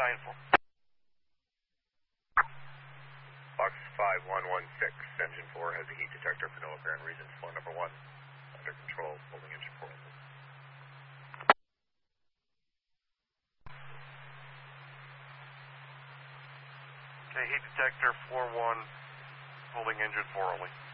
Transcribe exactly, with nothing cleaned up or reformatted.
for. Box five one one six, engine four has a heat detector for no apparent reason. Floor number one, under control, holding engine four. Okay, heat detector, floor one, holding engine four only.